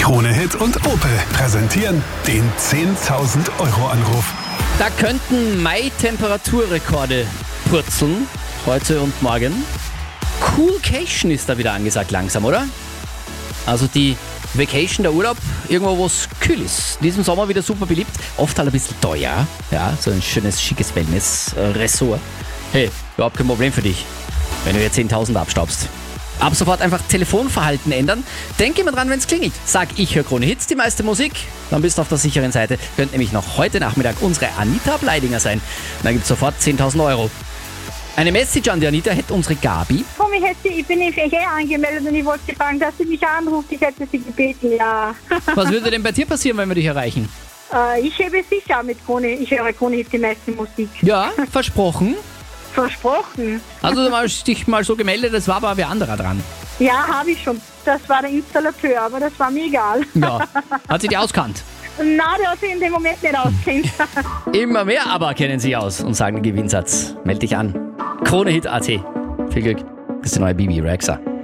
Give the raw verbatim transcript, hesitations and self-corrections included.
Krone Hit und Opel präsentieren den zehntausend Euro Anruf. Da könnten Mai-Temperaturrekorde purzeln, heute und morgen. Coolcation ist da wieder angesagt langsam, oder? Also die Vacation, der Urlaub, irgendwo wo es kühl ist. In diesem Sommer wieder super beliebt, oft halt ein bisschen teuer. Ja, so ein schönes, schickes Wellness-Ressort. Hey, überhaupt kein Problem für dich, wenn du jetzt zehntausend abstaubst. Ab sofort einfach Telefonverhalten ändern. Denk immer dran, wenn es klingelt. Sag, ich höre Krone Hits, die meiste Musik. Dann bist du auf der sicheren Seite. Könnte nämlich noch heute Nachmittag unsere Anita Bleidinger sein. Dann gibt es sofort zehntausend Euro. Eine Message an die Anita hätte unsere Gabi. Komm, ich, hätte, ich bin im Verkehr angemeldet und ich wollte Sie fragen, dass sie mich anruft. Ich hätte Sie gebeten, ja. Was würde denn bei dir passieren, wenn wir dich erreichen? äh, ich hebe sicher mit Krone. Ich höre Krone Hits, die meiste Musik. Ja, versprochen. Versprochen. Also du hast dich mal so gemeldet, es war aber wer anderer dran. Ja, habe ich schon. Das war der Installateur, aber das war mir egal. Ja, hat sich die auskannt. Na, der hat sich in dem Moment nicht auskennt. Immer mehr aber kennen sich aus und sagen den Gewinnsatz. Meld dich an. Krone Hit Punkt at. Viel Glück. Das ist die neue Bibi Rexa.